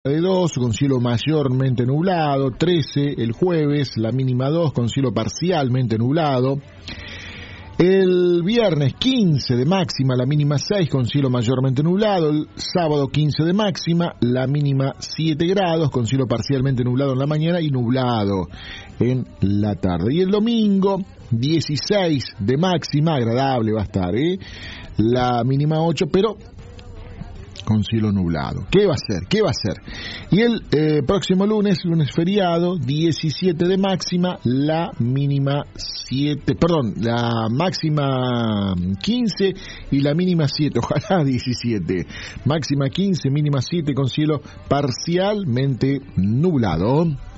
de 2 con cielo mayormente nublado, 13 el jueves, la mínima 2 con cielo parcialmente nublado. El viernes 15 de máxima, la mínima 6 con cielo mayormente nublado. El sábado 15 de máxima, la mínima 7 grados con cielo parcialmente nublado en la mañana y nublado en la tarde. Y el domingo 16 de máxima, agradable va a estar, la mínima 8, pero con cielo nublado. ¿Qué va a ser? ¿Qué va a ser? Y el próximo lunes feriado, 17 de máxima, la mínima 7, la máxima 15 y la mínima 7, ojalá 17. Máxima 15, mínima 7 con cielo parcialmente nublado.